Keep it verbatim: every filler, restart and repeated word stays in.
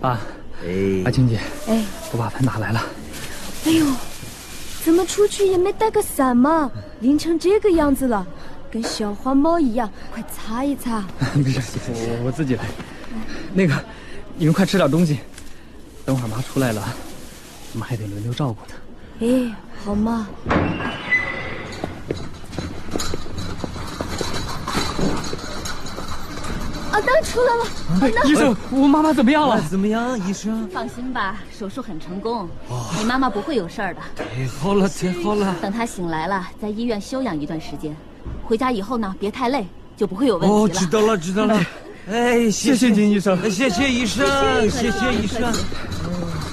爸， 哎， 阿青姐， 哎， 我把饭拿来了。 哎呦，怎么出去也没带个伞嘛？淋成这个样子了，跟小花猫一样，快擦一擦。 没事，我我自己来。那个，你们快吃点东西，等会儿妈出来了，我们还得轮流照顾她。 哎，好嘛。阿丹出来了， 哎，医生，我妈妈怎么样了？ 怎么样，医生？ 放心吧，手术很成功，你妈妈不会有事儿的。 太好了，太好了！ 等她醒来了，在医院休养一段时间，回家以后呢，别太累，就不会有问题了。 哦，知道了，知道了。哎， 谢谢金医生， 谢谢医生，谢谢医生。